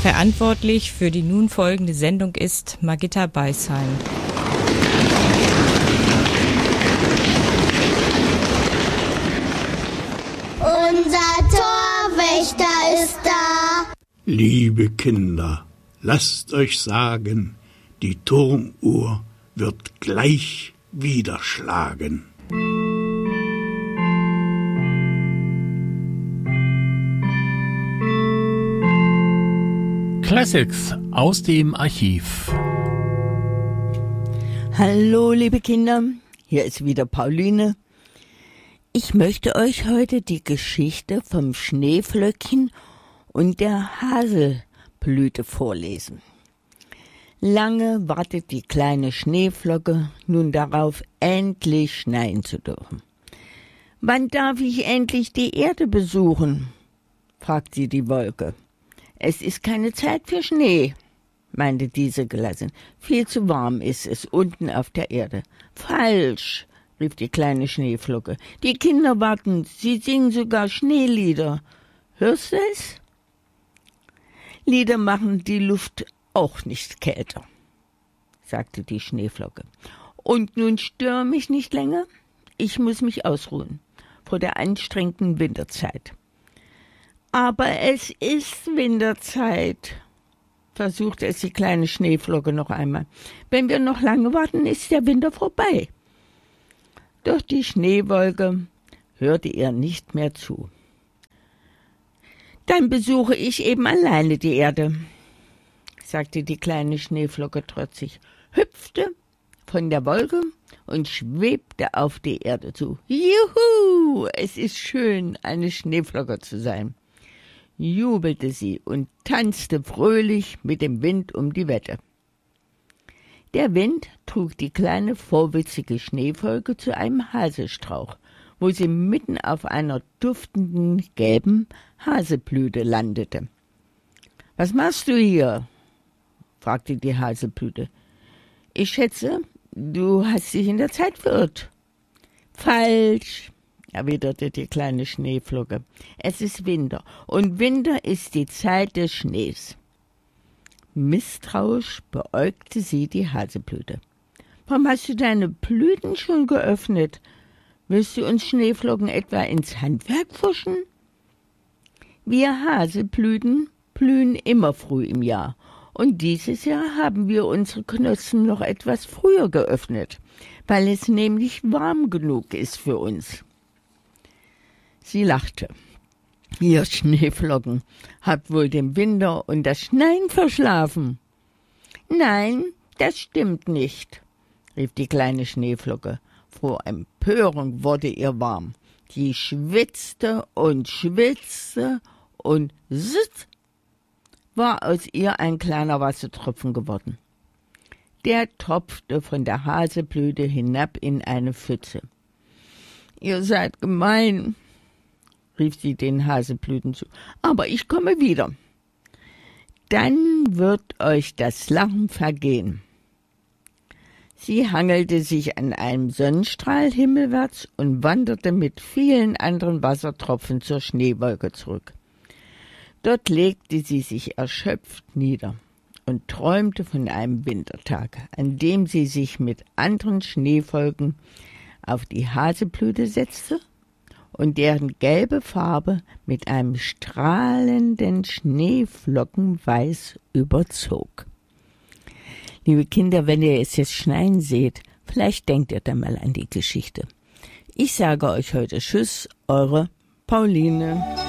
Verantwortlich für die nun folgende Sendung ist Margitta Beisheim. Unser Torwächter ist da. Liebe Kinder, lasst euch sagen, die Turmuhr wird gleich wieder schlagen. Classics aus dem Archiv. Hallo liebe Kinder, hier ist wieder Pauline. Ich möchte euch heute die Geschichte vom Schneeflöckchen und der Haselblüte vorlesen. Lange wartet die kleine Schneeflocke nun darauf, endlich schneien zu dürfen. »Wann darf ich endlich die Erde besuchen?« fragt sie die Wolke. »Es ist keine Zeit für Schnee«, meinte diese gelassen. »Viel zu warm ist es unten auf der Erde.« »Falsch«, rief die kleine Schneeflocke. »Die Kinder warten, sie singen sogar Schneelieder. Hörst du es?« »Lieder machen die Luft auch nicht kälter«, sagte die Schneeflocke. »Und nun stör mich nicht länger. Ich muss mich ausruhen vor der anstrengenden Winterzeit.« »Aber es ist Winterzeit«, versuchte es die kleine Schneeflocke noch einmal. »Wenn wir noch lange warten, ist der Winter vorbei.« Doch die Schneewolke hörte ihr nicht mehr zu. »Dann besuche ich eben alleine die Erde«, sagte die kleine Schneeflocke trotzig, hüpfte von der Wolke und schwebte auf die Erde zu. »Juhu, es ist schön, eine Schneeflocke zu sein«, jubelte sie und tanzte fröhlich mit dem Wind um die Wette. Der Wind trug die kleine vorwitzige Schneeflocke zu einem Haselstrauch, wo sie mitten auf einer duftenden gelben Haselblüte landete. »Was machst du hier?« fragte die Haselblüte. »Ich schätze, du hast dich in der Zeit verirrt.« »Falsch«, erwiderte die kleine Schneeflocke. »Es ist Winter, und Winter ist die Zeit des Schnees.« Misstrauisch beäugte sie die Haselblüte. »Warum hast du deine Blüten schon geöffnet? Willst du uns Schneeflocken etwa ins Handwerk pfuschen?« »Wir Haselblüten blühen immer früh im Jahr, und dieses Jahr haben wir unsere Knospen noch etwas früher geöffnet, weil es nämlich warm genug ist für uns.« Sie lachte. »Ihr Schneeflocken habt wohl den Winter und das Schneien verschlafen.« »Nein, das stimmt nicht«, rief die kleine Schneeflocke. Vor Empörung wurde ihr warm. Sie schwitzte und sitz, war aus ihr ein kleiner Wassertropfen geworden. Der tropfte von der Haselblüte hinab in eine Pfütze. »Ihr seid gemein«, rief sie den Haselblüten zu, »aber ich komme wieder. Dann wird euch das Lachen vergehen.« Sie hangelte sich an einem Sonnenstrahl himmelwärts und wanderte mit vielen anderen Wassertropfen zur Schneewolke zurück. Dort legte sie sich erschöpft nieder und träumte von einem Wintertag, an dem sie sich mit anderen Schneeflocken auf die Haselblüte setzte und deren gelbe Farbe mit einem strahlenden Schneeflockenweiß überzog. Liebe Kinder, wenn ihr es jetzt schneien seht, vielleicht denkt ihr dann mal an die Geschichte. Ich sage euch heute Tschüss, eure Pauline.